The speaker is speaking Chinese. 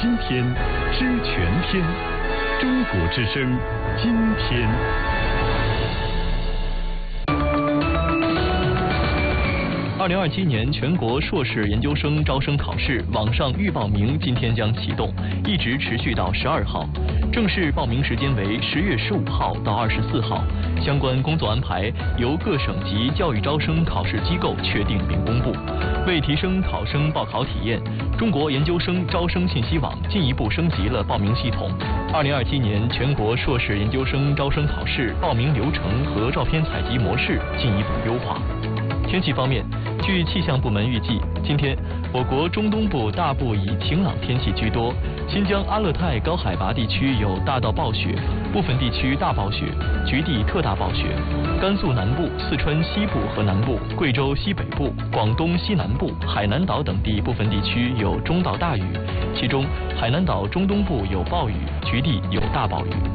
今天，知全天。中国之声，今天。 2027年全国硕士研究生招生考试网上预报名今天将启动，一直持续到12号。正式报名时间为10月15号到24号，相关工作安排由各省级教育招生考试机构确定并公布。为提升考生报考体验，中国研究生招生信息网进一步升级了报名系统。2027年全国硕士研究生招生考试报名流程和照片采集模式进一步优化。天气方面，据气象部门预计，今天我国中东部大部以晴朗天气居多，新疆阿勒泰高海拔地区有大到暴雪，部分地区大暴雪，局地特大暴雪。甘肃南部、四川西部和南部、贵州西北部、广东西南部、海南岛等地部分地区有中到大雨，其中海南岛中东部有暴雨，局地有大暴雨。